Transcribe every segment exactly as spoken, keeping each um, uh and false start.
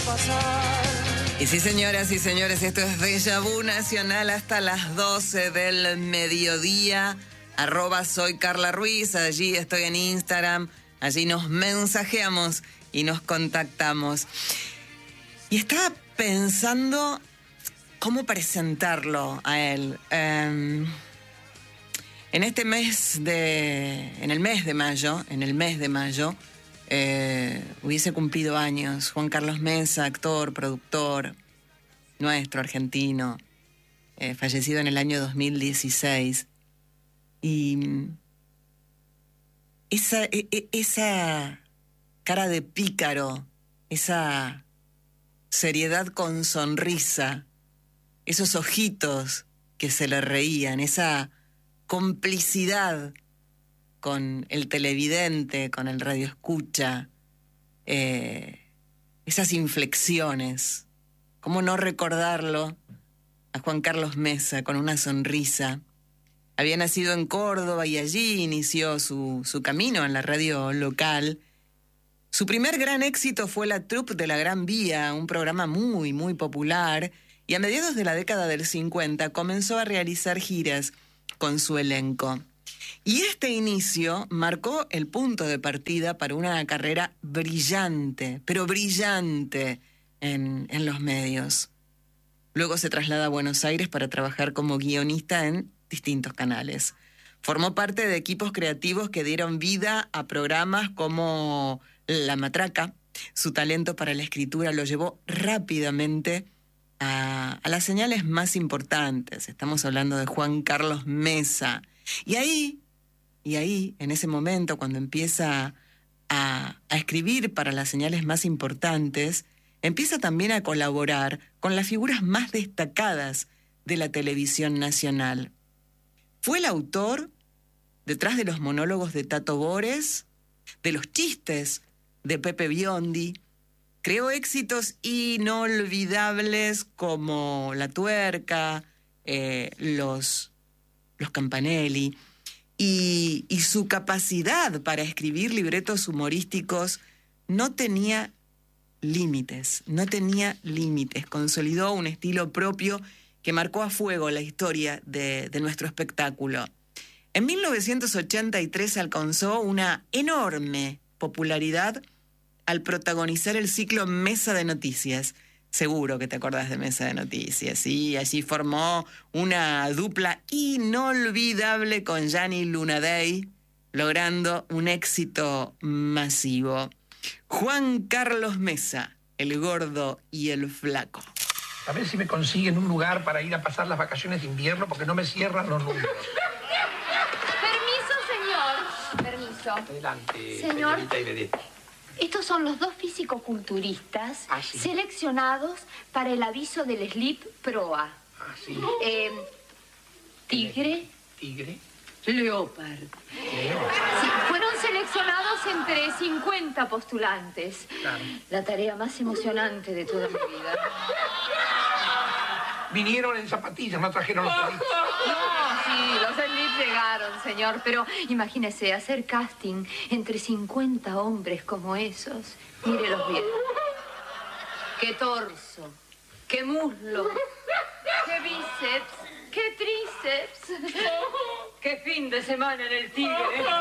pasar. Y sí, señoras y señores, esto es Déjà Vu Nacional hasta las doce del mediodía. Arroba soy Carla Ruiz, allí estoy en Instagram, allí nos mensajeamos y nos contactamos. Y estaba pensando cómo presentarlo a él. Eh, en este mes de, en el mes de mayo, en el mes de mayo, Eh, hubiese cumplido años Juan Carlos Mesa, actor, productor nuestro, argentino, eh, fallecido en el año dos mil dieciséis. Y esa, e, e, esa cara de pícaro, esa seriedad con sonrisa, esos ojitos que se le reían, esa complicidad con el televidente, con el radioescucha, eh, esas inflexiones. ¿Cómo no recordarlo a Juan Carlos Mesa con una sonrisa? Había nacido en Córdoba y allí inició su, su camino en la radio local. Su primer gran éxito fue La Troupe de la Gran Vía, un programa muy, muy popular, y a mediados de la década del cincuenta comenzó a realizar giras con su elenco. Y este inicio marcó el punto de partida para una carrera brillante, pero brillante en, en los medios. Luego se traslada a Buenos Aires para trabajar como guionista en distintos canales. Formó parte de equipos creativos que dieron vida a programas como La Matraca. Su talento para la escritura lo llevó rápidamente a, a las señales más importantes. Estamos hablando de Juan Carlos Mesa. Y ahí... Y ahí, en ese momento, cuando empieza a, a escribir para las señales más importantes, empieza también a colaborar con las figuras más destacadas de la televisión nacional. Fue el autor detrás de los monólogos de Tato Bores, de los chistes de Pepe Biondi. Creó éxitos inolvidables como La Tuerca, eh, los, los Campanelli. Y, y su capacidad para escribir libretos humorísticos no tenía límites, no tenía límites. Consolidó un estilo propio que marcó a fuego la historia de, de nuestro espectáculo. En mil novecientos ochenta y tres alcanzó una enorme popularidad al protagonizar el ciclo Mesa de Noticias. Seguro que te acordás de Mesa de Noticias, ¿sí? Allí formó una dupla inolvidable con Gianni Lunadei, logrando un éxito masivo. Juan Carlos Mesa, el gordo y el flaco. A ver si me consiguen un lugar para ir a pasar las vacaciones de invierno porque no me cierran los números. Permiso, señor. Permiso. Adelante, señor. señorita Ivedette. Estos son los dos fisicoculturistas ¿Ah, sí? seleccionados para el aviso del Slip Proa. Ah, sí. Eh, tigre. Tigre. Leopard. Leopard. Sí, fueron seleccionados entre cincuenta postulantes. Claro. La tarea más emocionante de toda mi vida. Vinieron en zapatillas, no trajeron los palitos. No, sí, los slips llegaron, señor, pero imagínese hacer casting entre cincuenta hombres como esos. Mírelos bien. Qué torso, qué muslo, qué bíceps, qué tríceps, qué fin de semana en el Tigre.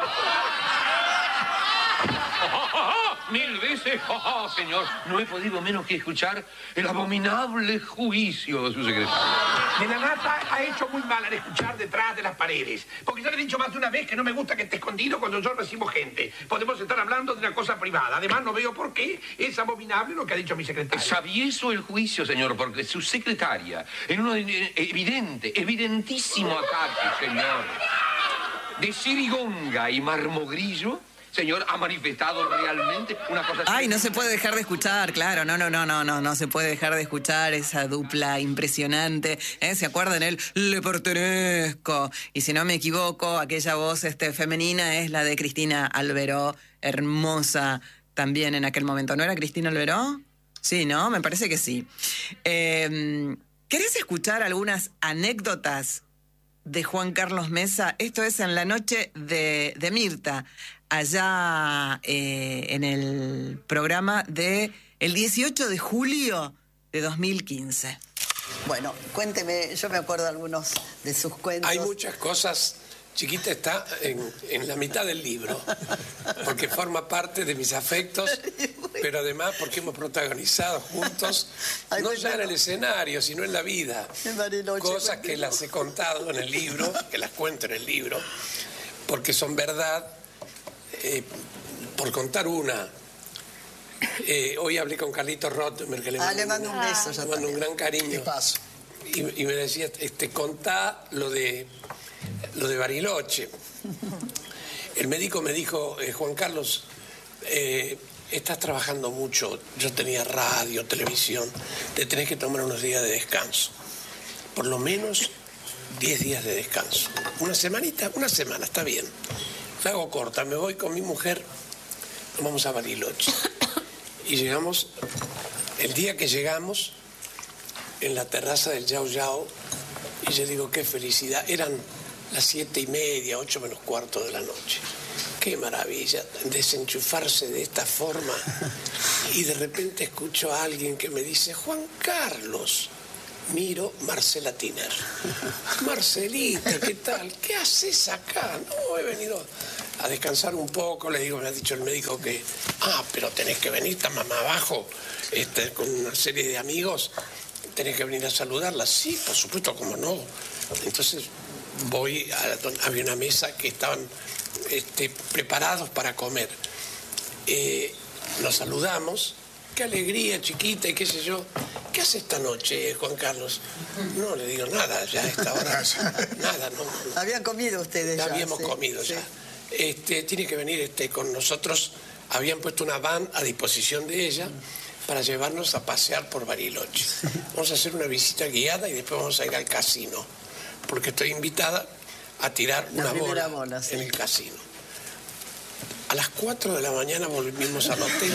Mil veces, oh, señor, no he podido menos que escuchar el abominable juicio de su secretario. De la nata ha hecho muy mal al escuchar detrás de las paredes. Porque ya le he dicho más de una vez que no me gusta que esté escondido cuando yo recibo gente. Podemos estar hablando de una cosa privada. Además, no veo por qué es abominable lo que ha dicho mi secretaria. Sabieso el juicio, señor, porque su secretaria, en un evidente, evidentísimo ataque, señor, de Sirigonga y Marmogrillo, señor, ha manifestado realmente una cosa... Ay, no se puede dejar de escuchar, claro, no, no, no, no, no, no se puede dejar de escuchar esa dupla impresionante, ¿eh? ¿Se acuerdan? Él, le pertenezco, y si no me equivoco, aquella voz este, femenina es la de Cristina Alberó, hermosa también en aquel momento. ¿No era Cristina Alberó? Sí, ¿no? Me parece que sí. Eh, ¿Querés escuchar algunas anécdotas de Juan Carlos Mesa? Esto es en la noche de, de Mirta, allá eh, en el programa de el dieciocho de julio de dos mil quince. Bueno, cuénteme, yo me acuerdo algunos de sus cuentos. Hay muchas cosas. Chiquita está en, en la mitad del libro, porque forma parte de mis afectos, pero además porque hemos protagonizado juntos, Ay, no ya en el escenario, sino en la vida, en Bariloche, cosas que las he contado en el libro, que las cuento en el libro, porque son verdad. Eh, por contar una, eh, hoy hablé con Carlitos Rottmer, que le ah, mando, le mando un beso, le mando un gran cariño. Paso. Y, y me decía, este, contá lo de... lo de Bariloche. El médico me dijo, eh, Juan Carlos, eh, estás trabajando mucho, yo tenía radio, televisión, te tenés que tomar unos días de descanso. Por lo menos diez días de descanso. Una semanita, una semana, está bien. La hago corta, me voy con mi mujer, nos vamos a Bariloche. Y llegamos, el día que llegamos, en la terraza del Yao Yao, y yo digo, qué felicidad, eran las siete y media, ocho menos cuarto de la noche. Qué maravilla desenchufarse de esta forma. Y de repente escucho a alguien que me dice, Juan Carlos. Miro, Marcela Tiner. Marcelita, ¿qué tal? ¿Qué haces acá? No, he venido a descansar un poco. Le digo, me ha dicho el médico que, ah, pero tenés que venir, está mamá abajo, este, con una serie de amigos. Tenés que venir a saludarla. Sí, por supuesto, cómo no. Entonces voy, a, había una mesa que estaban este, preparados para comer. Eh, nos saludamos, qué alegría, chiquita, y qué sé yo. ¿Qué hace esta noche, Juan Carlos? No, le digo nada, ya a esta hora, nada. No, no. ¿Habían comido ustedes ya? Habíamos sí, comido sí. ya. Este, tiene que venir este, con nosotros, habían puesto una van a disposición de ella para llevarnos a pasear por Bariloche. Vamos a hacer una visita guiada y después vamos a ir al casino, porque estoy invitada a tirar la una bola, bola sí. en el casino. A las cuatro de la mañana volvimos al hotel.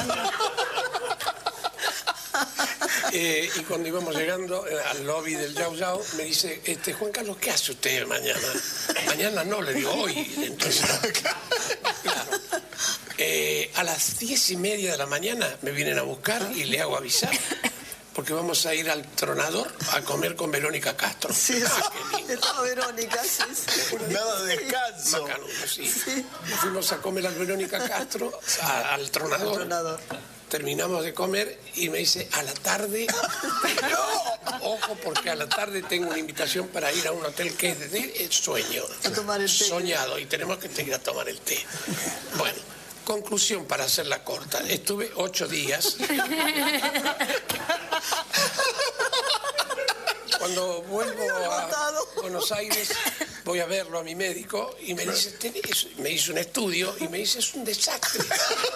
eh, y cuando íbamos llegando al lobby del Yao Yao, me dice, este, Juan Carlos, ¿qué hace usted mañana? Mañana no, le digo, hoy. Entonces, claro. Eh, a las diez y media de la mañana me vienen a buscar y le hago avisar, porque vamos a ir al Tronador a comer con Verónica Castro. Sí, ah, sí. Estaba Verónica, sí, sí. Nada de descanso. Bacano, sí. Sí. Fuimos a comer al Verónica Castro, a, al Tronador. Al Tronador. Terminamos de comer y me dice, a la tarde, no, ojo, porque a la tarde tengo una invitación para ir a un hotel que es de sueño. A tomar el té. Soñado, y tenemos que ir a tomar el té. Bueno, conclusión para hacerla corta. Estuve ocho días. Cuando vuelvo a Buenos Aires, voy a verlo a mi médico y me dice, tenés, me hizo un estudio y me dice, es un desastre.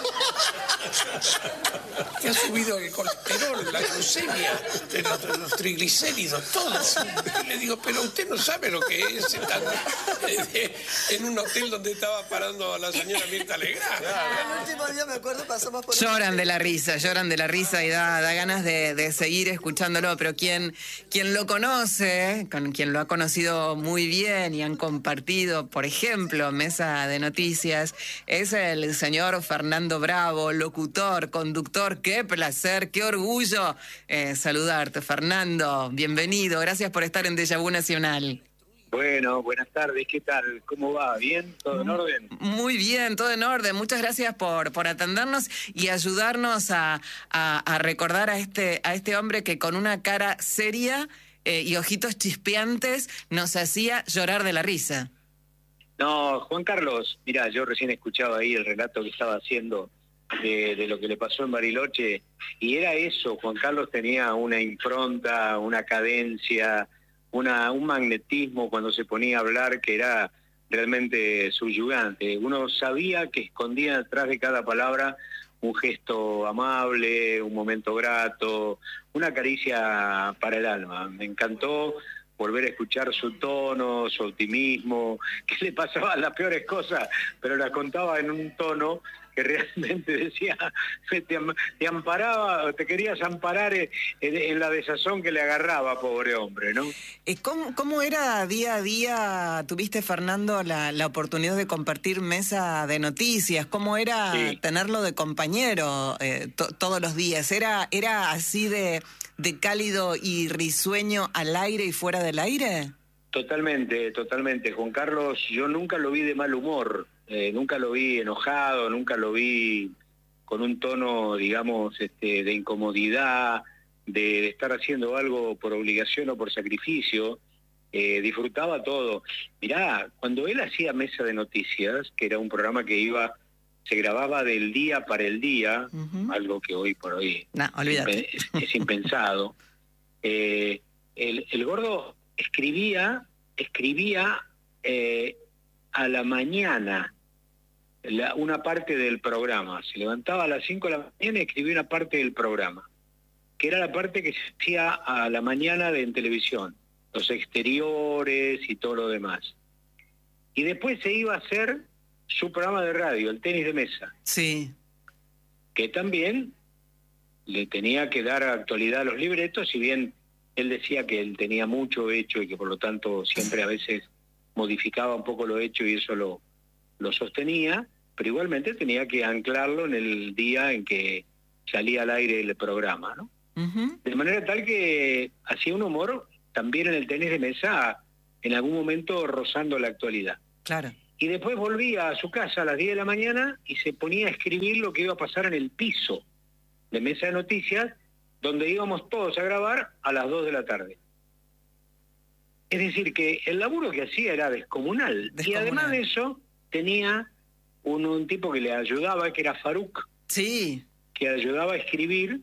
Te ha subido el colesterol, la glucemia, los, los triglicéridos, todo. Y le digo, pero usted no sabe lo que es estar en un hotel donde estaba parando a la señora Mirta Legrand. El último día, me acuerdo, pasamos por... Lloran de la risa, lloran de la risa y da, da ganas de, de seguir escuchándolo, pero quien, quien lo conoce, con quien lo ha conocido muy bien y han compartido, por ejemplo, Mesa de Noticias, es el señor Fernando Bravo, locutor, conductor. Qué placer, qué orgullo eh, saludarte, Fernando. Bienvenido, gracias por estar en Déjà Vu Nacional. Bueno, buenas tardes, ¿qué tal? ¿Cómo va? ¿Bien? ¿Todo en orden? Muy bien, todo en orden. Muchas gracias por, por atendernos y ayudarnos a, a, a recordar a este, a este hombre que con una cara seria eh, y ojitos chispeantes nos hacía llorar de la risa. No, Juan Carlos, mira, yo recién escuchaba ahí el relato que estaba haciendo de, de lo que le pasó en Bariloche, y era eso, Juan Carlos tenía una impronta, una cadencia, una, un magnetismo cuando se ponía a hablar que era realmente subyugante. Uno sabía que escondía detrás de cada palabra un gesto amable, un momento grato, una caricia para el alma. Me encantó volver a escuchar su tono, su optimismo, que le pasaban las peores cosas, pero las contaba en un tono que realmente decía, te, te amparaba, te querías amparar en, en la desazón que le agarraba, pobre hombre, ¿no? ¿Cómo, cómo era día a día? ¿Tuviste, Fernando, la, la oportunidad de compartir mesa de noticias? ¿Cómo era sí. tenerlo de compañero eh, to, todos los días? ¿Era, era así de, de cálido y risueño al aire y fuera del aire? Totalmente, totalmente. Juan Carlos, yo nunca lo vi de mal humor. Eh, nunca lo vi enojado, nunca lo vi con un tono, digamos, este, de incomodidad, de, de estar haciendo algo por obligación o por sacrificio. Eh, disfrutaba todo. Mirá, cuando él hacía Mesa de Noticias, que era un programa que iba, se grababa del día para el día, uh-huh. algo que hoy por hoy no, olvídate. es, es impensado, eh, el, el gordo escribía, escribía eh, a la mañana, La, una parte del programa. Se levantaba a las cinco de la mañana y escribía una parte del programa, que era la parte que se hacía a la mañana de, en televisión, los exteriores y todo lo demás. Y después se iba a hacer su programa de radio, el tenis de mesa. Sí. Que también le tenía que dar actualidad a los libretos, si bien él decía que él tenía mucho hecho y que por lo tanto siempre a veces modificaba un poco lo hecho y eso lo, lo sostenía, pero igualmente tenía que anclarlo en el día en que salía al aire el programa, ¿no? Uh-huh. De manera tal que hacía un humor también en el tenis de mesa, en algún momento rozando la actualidad. Claro. Y después volvía a su casa a las diez de la mañana y se ponía a escribir lo que iba a pasar en el piso de Mesa de Noticias, donde íbamos todos a grabar a las dos de la tarde. Es decir, que el laburo que hacía era descomunal. descomunal. Y además de eso, tenía un, un tipo que le ayudaba, que era Faruk. Sí. Que ayudaba a escribir,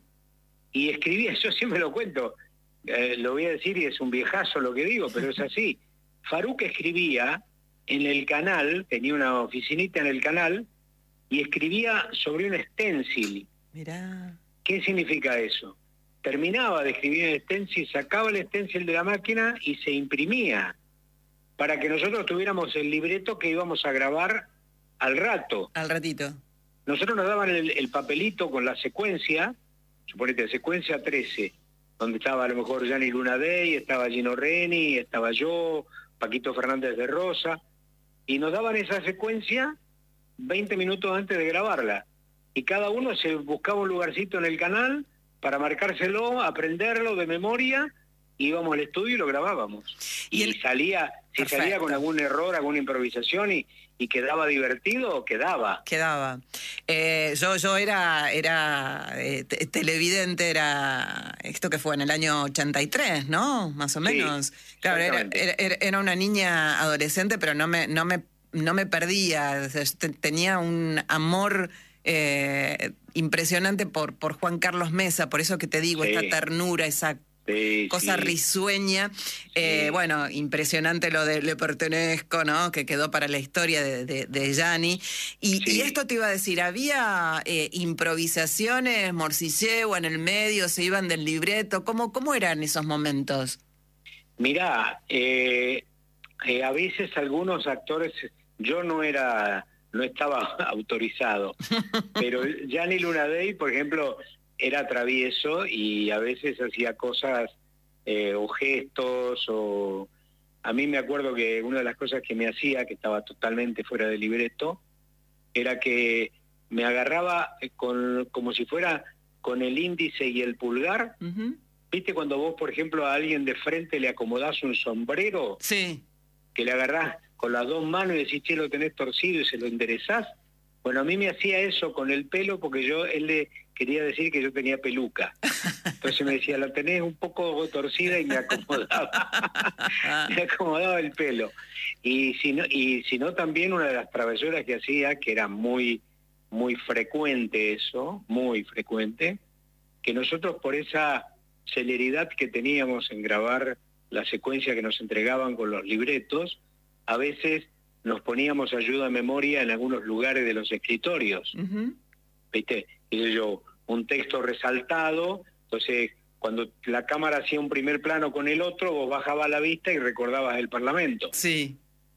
y escribía, yo siempre lo cuento, eh, lo voy a decir y es un viejazo lo que digo, pero es así. Faruk escribía en el canal, tenía una oficinita en el canal, y escribía sobre un stencil. Mirá. ¿Qué significa eso? Terminaba de escribir el stencil, sacaba el stencil de la máquina y se imprimía para que nosotros tuviéramos el libreto que íbamos a grabar al rato. Al ratito. Nosotros nos daban el, el papelito con la secuencia, suponete, secuencia trece, donde estaba a lo mejor Gianni Lunadei, estaba Gino Reni, estaba yo, Paquito Fernández de Rosa, y nos daban esa secuencia veinte minutos antes de grabarla. Y cada uno se buscaba un lugarcito en el canal para marcárselo, aprenderlo de memoria, íbamos al estudio y lo grabábamos. Y, y el... salía, si Perfecto. salía con algún error, alguna improvisación y, y quedaba divertido, quedaba. Quedaba. Eh, yo yo era era eh, te, televidente, era esto que fue en el año ochenta y tres, ¿no? Más o menos. Sí, claro, era, era, era una niña adolescente, pero no me, no me, no me perdía. O sea, tenía un amor Eh, impresionante por, por Juan Carlos Mesa, por eso que te digo, sí. esta ternura, esa sí, cosa sí. risueña. Eh, sí. Bueno, impresionante lo de Le Pertenezco, ¿no? Que quedó para la historia de, de, de Gianni. Y, sí. y esto te iba a decir, ¿había eh, improvisaciones, morcilleo en el medio, se iban del libreto? ¿Cómo, cómo eran esos momentos? Mirá, eh, eh, a veces algunos actores, yo no era... no estaba autorizado, pero Gianni Lunadei, por ejemplo, era travieso y a veces hacía cosas eh, o gestos, o a mí me acuerdo que una de las cosas que me hacía, que estaba totalmente fuera de libreto, era que me agarraba con, como si fuera con el índice y el pulgar. Uh-huh. ¿Viste cuando vos, por ejemplo, a alguien de frente le acomodás un sombrero? Sí. Que le agarrás con las dos manos y decís, che, lo tenés torcido y se lo enderezás. Bueno, a mí me hacía eso con el pelo porque yo, él le quería decir que yo tenía peluca. Entonces me decía, la tenés un poco torcida y me acomodaba. me acomodaba el pelo. Y si no, y si no también una de las travesuras que hacía, que era muy, muy frecuente eso, muy frecuente, que nosotros por esa celeridad que teníamos en grabar la secuencia que nos entregaban con los libretos, a veces nos poníamos ayuda a memoria en algunos lugares de los escritorios. Uh-huh. ¿Viste? Y yo, un texto resaltado, entonces cuando la cámara hacía un primer plano con el otro, vos bajabas la vista y recordabas el Parlamento. Sí.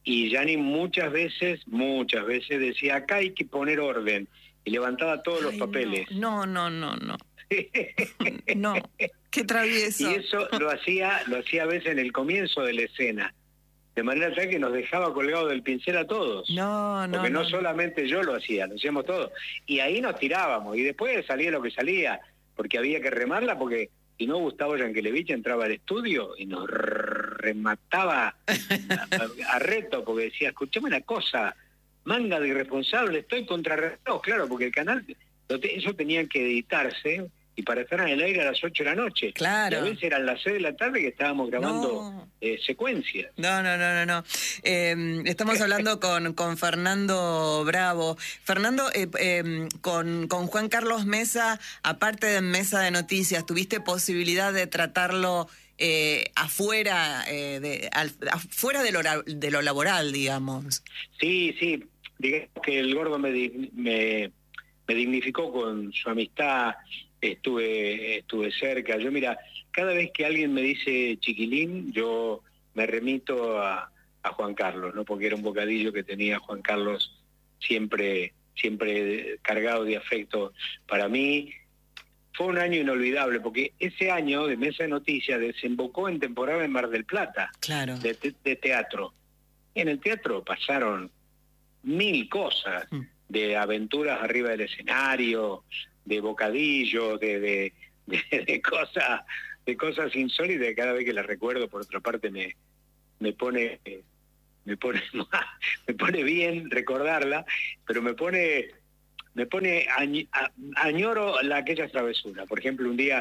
y Gianni muchas veces, muchas veces decía, acá hay que poner orden, y levantaba todos Ay, los papeles. No, no, no, no. No, qué travieso. Y eso lo hacía, lo hacía a veces en el comienzo de la escena, de manera tal que nos dejaba colgado del pincel a todos. No, no, Porque no, no. solamente yo lo hacía, lo hacíamos todos. Y ahí nos tirábamos, y después salía lo que salía, porque había que remarla, porque si no, Gustavo Yankelevich entraba al estudio y nos remataba a, a, a reto, porque decía, escuchame una cosa, manga de irresponsable, estoy contra... No, claro, porque el canal, eso tenían que editarse, y para estar en el aire a las ocho de la noche. Claro. Y a veces eran las seis de la tarde que estábamos grabando No. eh, secuencias. No, no, no, no, no. Eh, estamos hablando con, con Fernando Bravo. Fernando, eh, eh, con, con Juan Carlos Mesa, aparte de Mesa de Noticias, ¿tuviste posibilidad de tratarlo eh, afuera, eh, de, al, afuera de lo, de lo laboral, digamos? Sí, sí. Digamos que el Gordo me, me, me dignificó con su amistad. Estuve estuve cerca. Yo, mira, cada vez que alguien me dice chiquilín, yo me remito a, a Juan Carlos, ¿no? Porque era un bocadillo que tenía Juan Carlos siempre, siempre cargado de afecto para mí. Fue un año inolvidable, porque ese año de Mesa de Noticias desembocó en temporada en Mar del Plata, claro, de, de teatro. En el teatro pasaron mil cosas, mm. de aventuras arriba del escenario, de bocadillos, de, de, de, de cosas de cosas insólitas. Cada vez que las recuerdo, por otra parte, me, me pone me pone me pone bien recordarla, pero me pone me pone añ, a, añoro la aquellas travesuras. Por ejemplo, un día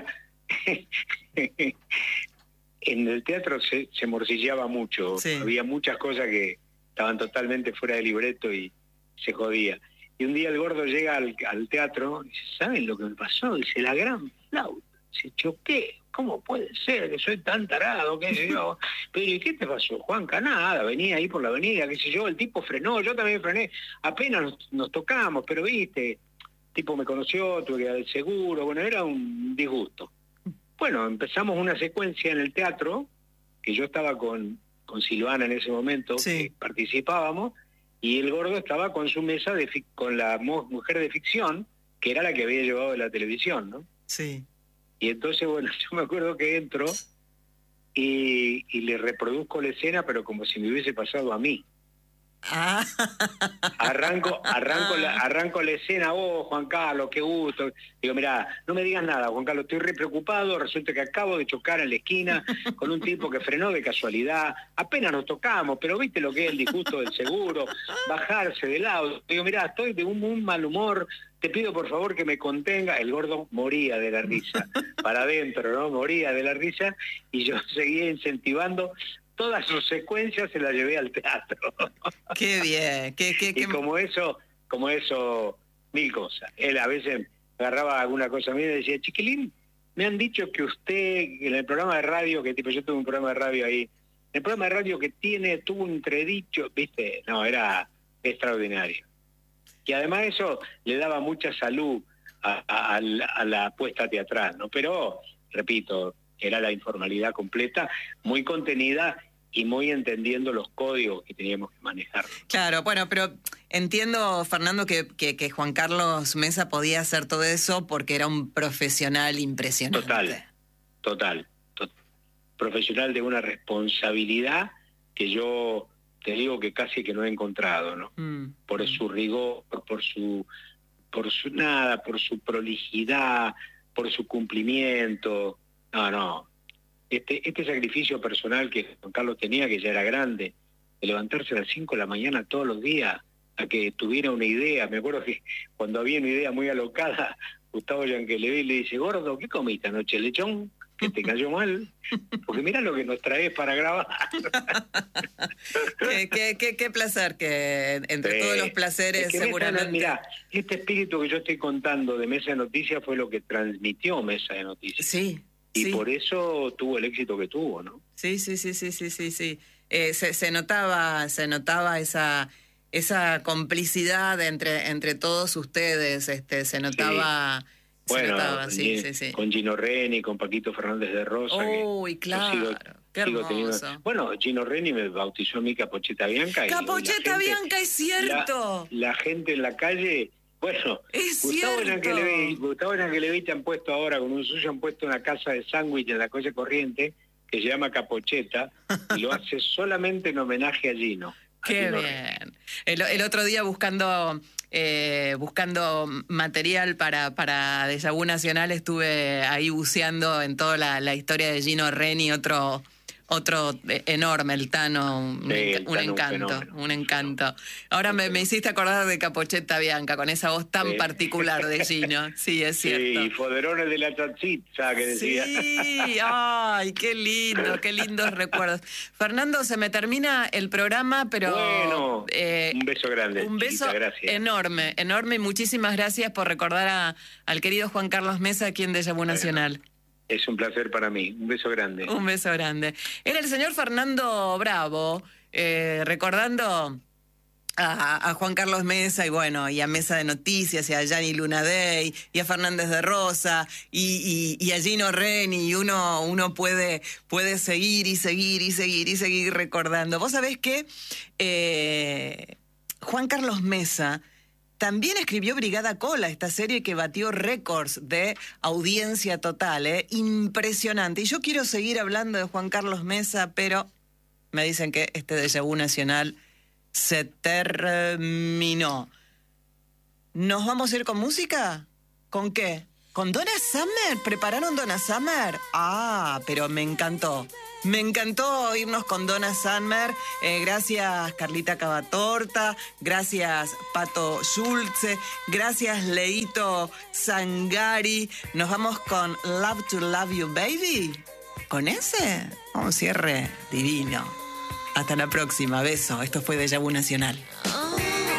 en el teatro se, se morcilleaba mucho, sí. Había muchas cosas que estaban totalmente fuera de libreto y se jodía. Y un día el Gordo llega al, al teatro y dice, ¿saben lo que me pasó? Dice, la gran flauta. Se choqué. ¿Cómo puede ser que soy tan tarado? ¿Qué sé yo? Pero ¿y qué te pasó, Juanca? Nada, venía ahí por la avenida, qué sé yo, el tipo frenó, yo también frené. Apenas nos, nos tocamos, pero viste, el tipo me conoció, tuve que dar el seguro, bueno, era un disgusto. Bueno, empezamos una secuencia en el teatro, que yo estaba con, con Silvana en ese momento, sí. Que participábamos, y el Gordo estaba con su mesa, de con la mujer de ficción, que era la que había llevado de la televisión, ¿no? Sí. Y entonces, bueno, yo me acuerdo que entro y, y le reproduzco la escena, pero como si me hubiese pasado a mí. Ah. Arranco, arranco, la, arranco la escena, oh, Juan Carlos, qué gusto. Digo, mirá, no me digas nada, Juan Carlos, estoy re preocupado, resulta que acabo de chocar en la esquina con un tipo que frenó de casualidad, apenas nos tocamos, pero viste lo que es el disgusto del seguro, bajarse del auto. Digo, mirá, estoy de un, un mal humor, te pido por favor que me contenga. El Gordo moría de la risa, para adentro, ¿no? Moría de la risa, y yo seguía incentivando. Todas sus secuencias se las llevé al teatro. Qué bien. Qué, qué, qué... Y como eso, como eso, mil cosas. Él a veces agarraba alguna cosa mía y decía, chiquilín, me han dicho que usted, en el programa de radio, que tipo yo tuve un programa de radio ahí, en el programa de radio que tiene, tuvo un entredicho, viste, no, era extraordinario. Y además eso le daba mucha salud a, a, a, la, a la puesta teatral, ¿no? Pero, repito, era la informalidad completa, muy contenida y muy entendiendo los códigos que teníamos que manejar. Claro, bueno, pero entiendo, Fernando, que, que, que Juan Carlos Mesa podía hacer todo eso porque era un profesional impresionante. Total, total, total. Profesional de una responsabilidad que yo te digo que casi que no he encontrado, ¿no? Mm. Por mm. su rigor, por su, por su nada, por su prolijidad, por su cumplimiento. No, no. Este, este sacrificio personal que Juan Carlos tenía, que ya era grande, de levantarse a las cinco de la mañana todos los días, a que tuviera una idea. Me acuerdo que cuando había una idea muy alocada, Gustavo Yankelevich le dice, Gordo, ¿qué comiste anoche? ¿Lechón? ¿Que te cayó mal? Porque mirá lo que nos traes para grabar. qué, qué, qué, qué placer, que entre sí. Todos los placeres, es que seguramente... Mirá, este espíritu que yo estoy contando de Mesa de Noticias fue lo que transmitió Mesa de Noticias. Sí. Y sí. Por eso tuvo el éxito que tuvo, ¿no? Sí, sí, sí, sí, sí, sí, sí. Eh, se, se notaba, se notaba esa, esa complicidad entre, entre todos ustedes. Este, se notaba, sí. Bueno, notaba, sí, y- sí, sí. con Gino Reni, con Paquito Fernández de Rosa. que Uy, yo claro, sigo- qué sigo hermoso. teniendo- Bueno, Gino Reni me bautizó a mí Capocheta Bianca. y- y la Capocheta gente- Bianca, es cierto. La, la gente en la calle, bueno, Es Gustavo cierto. Erangelevey, Gustavo Erangelevey te han puesto ahora, con un suyo han puesto una casa de sándwich en la calle Corriente que se llama Capocheta y lo hace solamente en homenaje a Gino. a Qué Gino Reni. bien. El, el otro día buscando eh, buscando material para, para Déjà Vu Nacional estuve ahí buceando en toda la, la historia de Gino Reni, otro otro enorme, el Tano, un, Sí, el enca- un Tano, un encanto, fenómeno, un un encanto. Ahora me, me hiciste acordar de Capocheta Bianca, con esa voz tan Sí. particular de Gino. Sí, es Sí, cierto. y Foderones de la Chatzitza, que decía. Sí, ay, qué lindo, qué lindos recuerdos. Fernando, se me termina el programa, pero... Bueno, eh, un beso grande. un beso chiquita, gracias. enorme, enorme, y muchísimas gracias por recordar a- al querido Juan Carlos Mesa aquí en Déjà Vu Nacional. Es un placer para mí. Un beso grande. Un beso grande. Era el señor Fernando Bravo, eh, recordando a, a Juan Carlos Mesa y bueno, y a Mesa de Noticias, y a Gianni Lunadei, y a Fernández de Rosa, y, y, y a Gino Reni, y uno, uno puede, puede seguir y seguir y seguir y seguir recordando. Vos sabés que eh, Juan Carlos Mesa también escribió Brigada Cola, esta serie que batió récords de audiencia total, ¿eh? Impresionante. Y yo quiero seguir hablando de Juan Carlos Mesa, pero me dicen que este Déjà Vu Nacional se terminó. ¿Nos vamos a ir con música? ¿Con qué? ¿Con Donna Summer? ¿Prepararon Donna Summer? Ah, pero me encantó. Me encantó irnos con Donna Summer. Eh, gracias Carlita Cavatorta, gracias Pato Schulze, gracias Leito Sangari. Nos vamos con Love to Love You Baby. ¿Con ese? Un cierre divino. Hasta la próxima. Beso. Esto fue Déjà Vu Nacional.